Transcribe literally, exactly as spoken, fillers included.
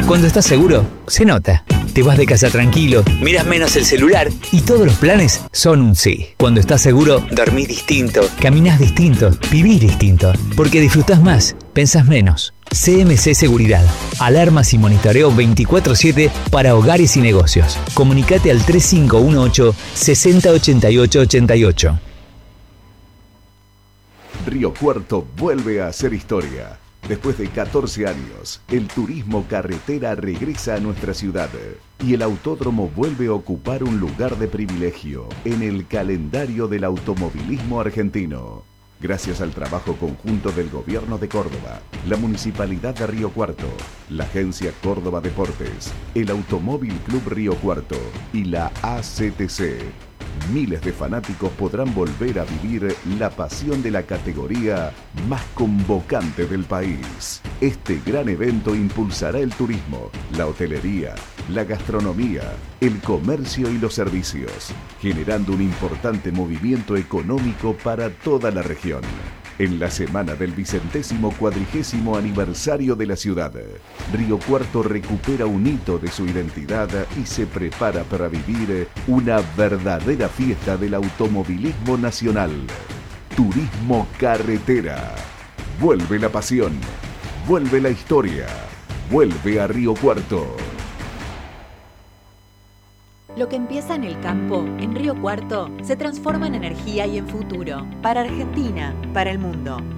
Cuando estás seguro, se nota. Te vas de casa tranquilo, miras menos el celular y todos los planes son un sí. Cuando estás seguro, dormís distinto, caminás distinto, vivís distinto. Porque disfrutás más, pensás menos. C M C Seguridad. Alarmas y monitoreo veinticuatro siete para hogares y negocios. Comunicate al tres cinco uno ocho, seis cero ocho ocho ocho ocho. Río Cuarto vuelve a hacer historia. Después de catorce años, el turismo carretera regresa a nuestra ciudad y el autódromo vuelve a ocupar un lugar de privilegio en el calendario del automovilismo argentino. Gracias al trabajo conjunto del Gobierno de Córdoba, la Municipalidad de Río Cuarto, la Agencia Córdoba Deportes, el Automóvil Club Río Cuarto y la A C T C, miles de fanáticos podrán volver a vivir la pasión de la categoría más convocante del país. Este gran evento impulsará el turismo, la hotelería, la gastronomía, el comercio y los servicios, generando un importante movimiento económico para toda la región. En la semana del vicentésimo cuadrigésimo aniversario de la ciudad, Río Cuarto recupera un hito de su identidad y se prepara para vivir una verdadera fiesta del automovilismo nacional. Turismo Carretera. Vuelve la pasión, vuelve la historia, vuelve a Río Cuarto. Lo que empieza en el campo, en Río Cuarto, se transforma en energía y en futuro. Para Argentina, para el mundo.